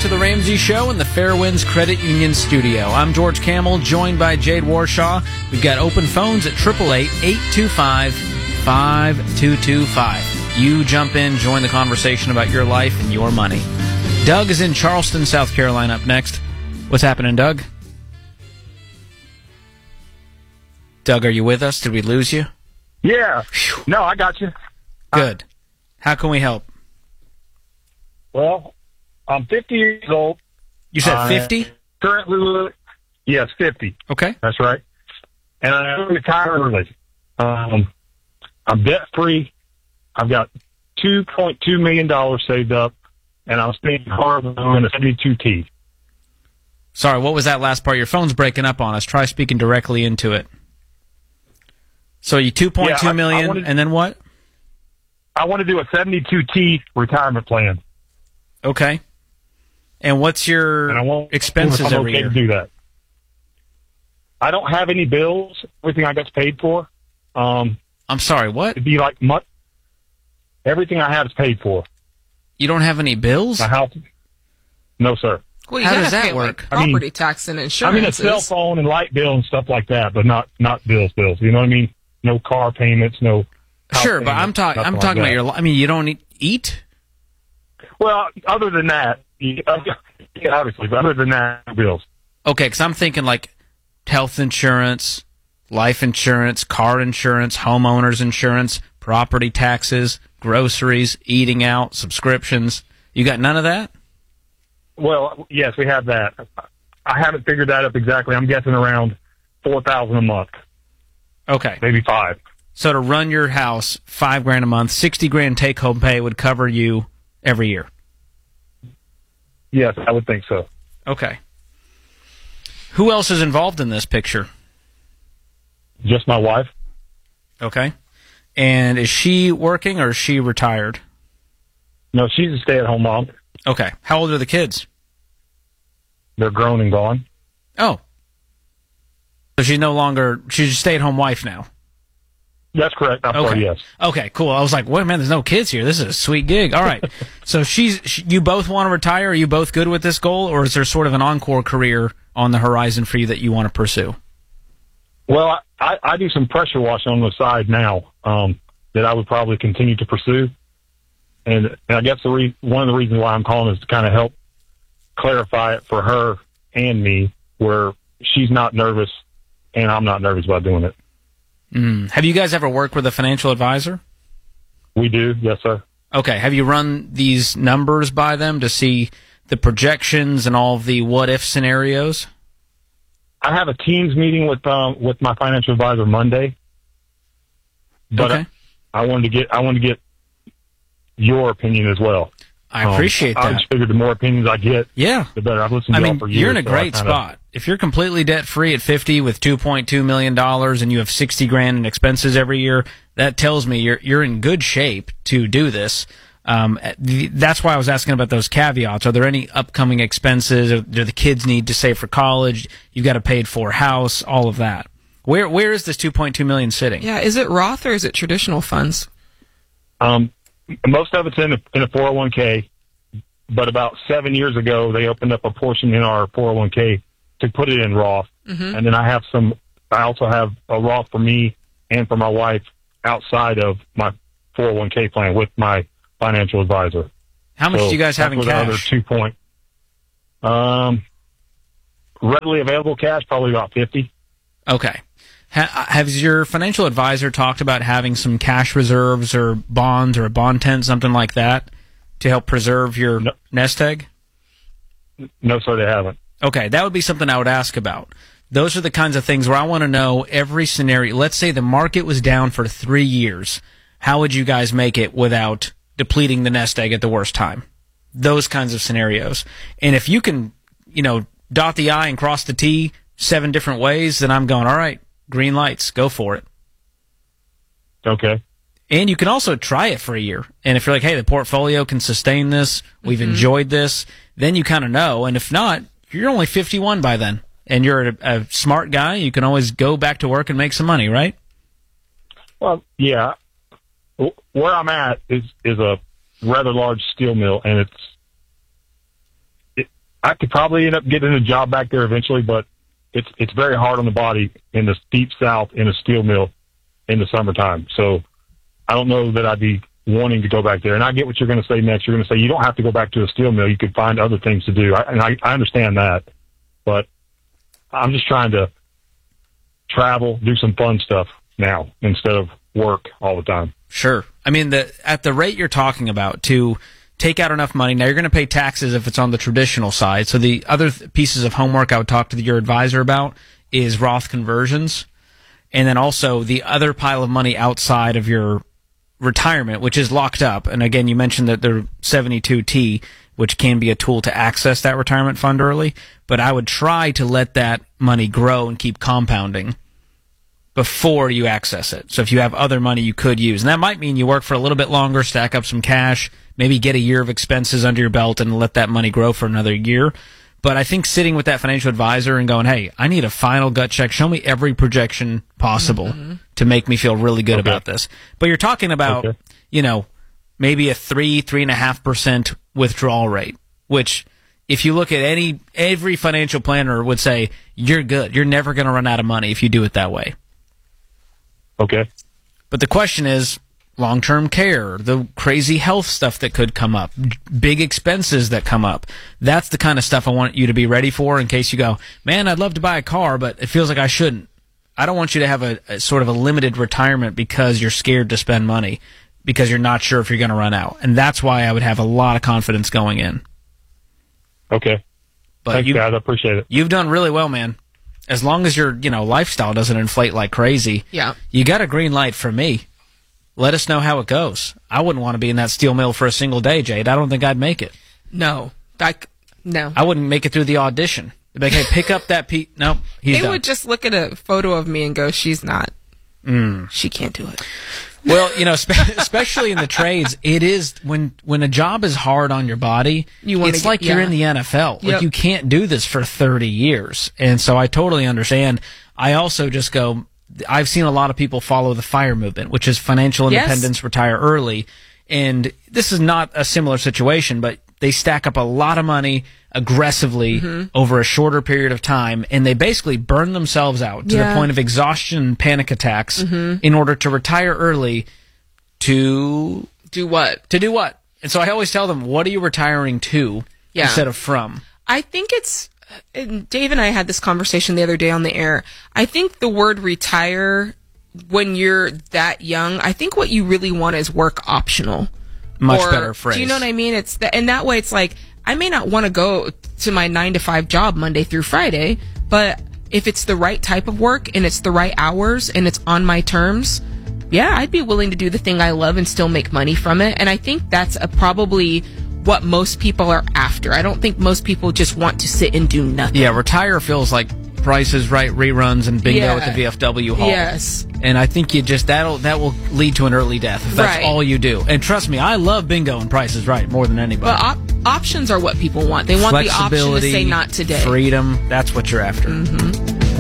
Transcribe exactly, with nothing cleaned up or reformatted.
to the Ramsey Show in the Fairwinds Credit Union studio. I'm George Camel, joined by Jade Warshaw. We've got open phones at eight eight eight, eight two five, five two two five. You jump in, join the conversation about your life and your money. Doug is in Charleston, South Carolina up next. What's happening, Doug? Doug, are you with us? Did we lose you? Yeah. No, I got you. Good. How can we help? Well, I'm fifty years old. You said fifty? Uh, currently, yes, fifty. Okay. That's right. And I'm retired early. Um, I'm debt-free. I've got two point two million dollars saved up, and I'm spending hard on a seventy-two T. Sorry, what was that last part? Your phone's breaking up on us. Try speaking directly into it. So you two point two yeah, million, I, I wanted, and then what? I want to do a seventy-two T retirement plan. Okay. And what's your and I won't, expenses I'm every okay year? To do that. I don't have any bills. Everything I got paid for. Um, I'm sorry, what? It'd be like much, everything I have is paid for. You don't have any bills? My house? No, sir. Well, you How gotta does that pay, work? Like, property I mean, tax and I insurance. mean, a cell phone and light bill and stuff like that, but not not bills, bills. You know what I mean? No car payments, no. Sure, but I'm talking. I'm talking about your. I mean, you don't eat. eat? Well, other than that, yeah, obviously, but other than that, no bills. Okay, because I'm thinking like health insurance, life insurance, car insurance, homeowners insurance, property taxes, groceries, eating out, subscriptions. You got none of that? Well, yes, we have that. I haven't figured that up exactly. I'm guessing around four thousand a month. Okay, maybe five. So to run your house, five grand a month, sixty grand take home pay would cover you every year. Yes, I would think so. Okay. Who else is involved in this picture? Just my wife. Okay. And is she working or is she retired? No, she's a stay-at-home mom. Okay. How old are the kids? They're grown and gone. Oh. So she's no longer, she's a stay-at-home wife now. That's correct. I'm okay. sorry, yes. Okay, cool. I was like, wait, man, there's no kids here. This is a sweet gig. All right. So she's, she, you both want to retire? Are you both good with this goal? Or is there sort of an encore career on the horizon for you that you want to pursue? Well, I, I do some pressure washing on the side now um, that I would probably continue to pursue. And, and I guess the re- one of the reasons why I'm calling is to kind of help clarify it for her and me, where she's not nervous and I'm not nervous about doing it. Mm. Have you guys ever worked with a financial advisor? We do, yes, sir. Okay. Have you run these numbers by them to see the projections and all of the what-if scenarios? I have a Teams meeting with um, with my financial advisor Monday, but okay. I, I wanted to get I wanted to get your opinion as well. I appreciate um, that. I just figured the more opinions I get, yeah, the better. I've listened to I y'all mean, for years. you're in a so great kinda, spot. If you're completely debt-free at fifty with two point two million dollars and you have sixty grand in expenses every year, that tells me you're you're in good shape to do this. Um, the, that's why I was asking about those caveats. Are there any upcoming expenses? Or do the kids need to save for college? You've got a paid-for house, all of that. Where Where is this two point two million dollars sitting? Yeah, is it Roth or is it traditional funds? Um, most of it's in a, in a four oh one k, but about seven years ago, they opened up a portion in our four oh one k to put it in Roth. Mm-hmm. And then I have some, I also have a Roth for me and for my wife outside of my four oh one k plan with my financial advisor. How much so do you guys have in cash? Other two point, um, readily available cash, probably about fifty. Okay. Ha- has your financial advisor talked about having some cash reserves or bonds or a bond tent, something like that, to help preserve your no. nest egg? No, sir, they haven't. Okay, that would be something I would ask about. Those are the kinds of things where I want to know every scenario. Let's say the market was down for three years. How would you guys make it without depleting the nest egg at the worst time? Those kinds of scenarios. And if you can, you know, dot the I and cross the T seven different ways, then I'm going, all right, green lights, go for it. Okay. And you can also try it for a year. And if you're like, hey, the portfolio can sustain this, we've mm-hmm. enjoyed this, then you kind of know. And if not, you're only fifty-one by then. And you're a, a smart guy, you can always go back to work and make some money, right? Well, yeah. Where I'm at is is a rather large steel mill, and it's it, I could probably end up getting a job back there eventually, but it's it's very hard on the body in the deep south in a steel mill in the summertime. So I don't know that I'd be wanting to go back there. And I get what you're going to say next. You're going to say you don't have to go back to a steel mill. You could find other things to do. I, and I, I understand that, but I'm just trying to travel, do some fun stuff now instead of work all the time. Sure. I mean, the at the rate you're talking about, to take out enough money, now you're going to pay taxes if it's on the traditional side. So the other th- pieces of homework I would talk to your advisor about is Roth conversions, and then also the other pile of money outside of your retirement, which is locked up. And again, you mentioned that the seventy-two T, which can be a tool to access that retirement fund early, but I would try to let that money grow and keep compounding before you access it. So if you have other money you could use, and that might mean you work for a little bit longer, stack up some cash, maybe get a year of expenses under your belt and let that money grow for another year. But I think sitting with that financial advisor and going, hey, I need a final gut check. Show me every projection possible mm-hmm. to make me feel really good okay. about this. But you're talking about, okay. you know, maybe a three, three and a half percent withdrawal rate, which if you look at any, every financial planner would say, you're good. You're never going to run out of money if you do it that way. Okay. But the question is, long-term care, the crazy health stuff that could come up, big expenses that come up. That's the kind of stuff I want you to be ready for in case you go, man, I'd love to buy a car, but it feels like I shouldn't. I don't want you to have a, a sort of a limited retirement because you're scared to spend money, because you're not sure if you're going to run out. And that's why I would have a lot of confidence going in. Okay. But Thanks, you, guys. I appreciate it. You've done really well, man. As long as your, you know, lifestyle doesn't inflate like crazy, yeah. you got a green light from me. Let us know how it goes. I wouldn't want to be in that steel mill for a single day, Jade. I don't think I'd make it. No. Like, no. I wouldn't make it through the audition. They'd be like, hey, pick up that piece. No, he's They done. would just look at a photo of me and go, she's not. Mm. She can't do it. Well, you know, spe- especially in the trades, it is, when when a job is hard on your body, you wanna it's get, like yeah. you're in the N F L. Yep. Like, you can't do this for thirty years. And so I totally understand. I also just go, I've seen a lot of people follow the FIRE movement, which is financial independence, yes. retire early. And this is not a similar situation, but they stack up a lot of money aggressively mm-hmm. over a shorter period of time, and they basically burn themselves out to yeah. the point of exhaustion and panic attacks mm-hmm. in order to retire early to... Do what? To do what? And so I always tell them, what are you retiring to yeah. instead of from? I think it's... And Dave and I had this conversation the other day on the air. I think the word retire, when you're that young, I think what you really want is work optional. Much or, better phrase. Do you know what I mean? It's the, and that way it's like, I may not want to go to my nine to five job Monday through Friday, but if it's the right type of work and it's the right hours and it's on my terms, yeah, I'd be willing to do the thing I love and still make money from it. And I think that's a, probably what most people are after. I don't think most people just want to sit and do nothing. Yeah, retire feels like Price is Right reruns and bingo yeah. at the V F W hall. Yes. And I think you just, that'll, that will lead to an early death if that's right. all you do. And trust me, I love bingo and Price is Right more than anybody. But op- options are what people want. They want the option to say not today. Freedom, that's what you're after. Mm-hmm.